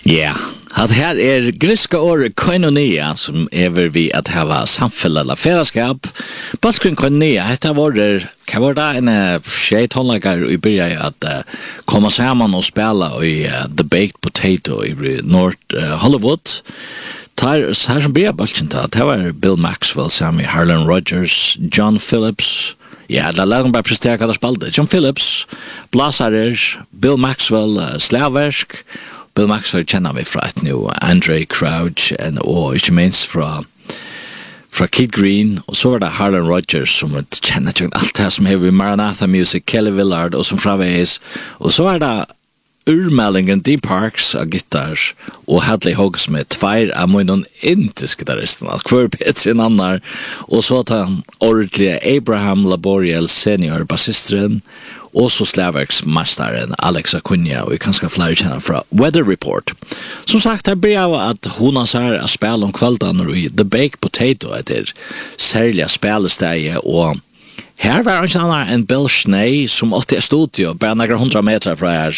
Ja, att här griska året koinonia som vi att ha samfälle eller fällskap. Baskrin koinonia, detta var det kan vara en tjejtonlagar i början att komma samman och spela i The Baked Potato i North Hollywood. Här som började balken det var Bill Maxwell, Sammy Harlan Rogers, John Phillips. Ja, det lär bara prestera kada spalde. John Phillips, blasarer, Bill Maxwell, slaversk. Bill Maxwell känner vi fra nu, Andre Crouch och inte minst fra Kid Green och så var det Harlan Rogers som känner till allt det som har Maranatha Music, Kelly Willard och som fraväs och så var det urmeldingen Dean Parks av gitarr och Hadley Hogsmith, tvär av många inte-gitarristerna, kvar bättre än annar och så att han ordentliga Abraham Laboriel senior basisteren och så slaverksmästaren Alex Acuna och kanske fler känner från Weather Report. Som sagt, här blir jag att hon har så här att spela om kvällen i The Baked Potato heter särliga spelsteg och här var en annan en Bill Schnee som alltid är studio bara några 100 meter från här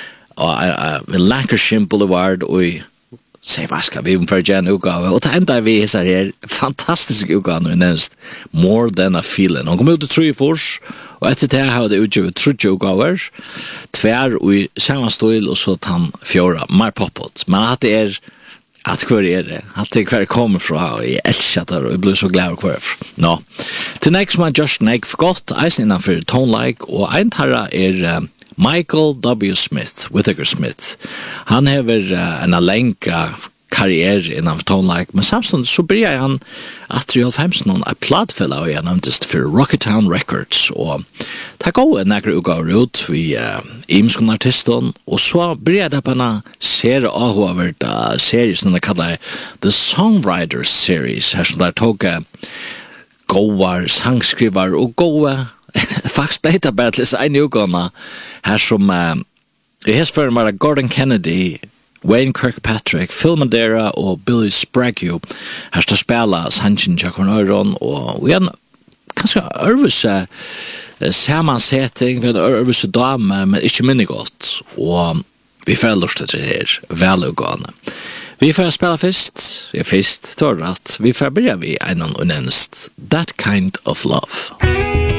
och Lancashire Boulevard och säg vad ska vi för en utgåva och ända vi så här fantastisk utgåva nu näst More Than a Feeling och kommer ut till 3 Force och efter det har det utgivet 3 utgåvor tvär och i samma stil och så han fjärde My Poppot men att det är att kvar är det att det kvar kommer från i älskatar och blir så glad kvar no till next man just neck forgot I seen that for tone like och en tarra är Michael W. Smith, Whittaker Smith. Han har en länka karriär inom Tone Like, men samtidigt så börjar han att göra 15 en plattfälla och jag nämndes för Rocketown Records och det går en några utgåvor ut vid imskon artisten och så börjar det på en serie avhåvärda serie som de kallar The Songwriters Series här som där tog goar, sangskrivar och goa faktiskt blev det bara till en utgåva här som i hästfören var Gordon Kennedy, Wayne Kirkpatrick, Phil Madeira och Billy Sprague här ska spela Sanchin Jaconoron och vi har kanske örvuse sammansättning vi har örvuse dam men inte minne gott och vi får lust till det här välugående. Vi får spela först, torrat. Vi får börja vid en och närmast That Kind of Love.